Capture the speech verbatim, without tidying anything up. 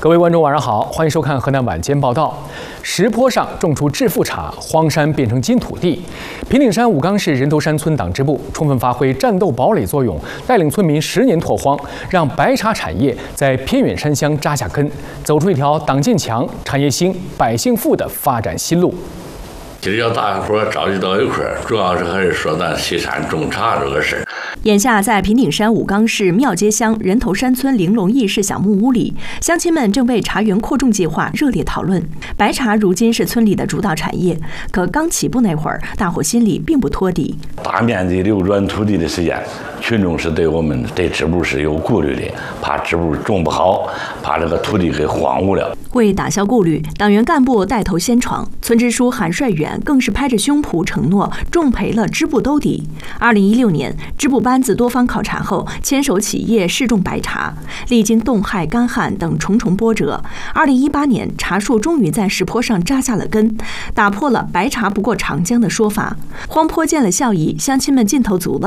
各位观众晚上好，欢迎收看河南晚间报道。石坡上种出致富茶，荒山变成金土地。平顶山武冈市人头山村党支部充分发挥战斗堡垒作用，带领村民十年拓荒，让白茶产业在偏远山乡扎下根，走出一条党建强、产业兴、百姓富的发展新路。 今儿叫大家伙召集到一块儿，主要是还是说咱西山种茶这个事儿。 眼下，在平顶山武冈市庙街乡人头山村玲珑义式小木屋里，乡亲们正为茶园扩种计划热烈讨论。白茶如今是村里的主导产业，可刚起步那会儿，大伙心里并不托底。 大面积流转土地的时间，群众是对我们对支部是有顾虑的，怕支部种不好，怕这个土地给荒芜了。 为打消顾虑，党员干部带头先闯，村支书韩帅远更是拍着胸脯承诺种赔了支部兜底。二零一六年，支部班子多方考察后，牵手企业试种白茶，历经冻害、干旱等重重波折，二零一八年茶树终于在石坡上扎下了根，打破了“白茶不过长江”的说法。荒坡见了效益，乡亲们劲头足了。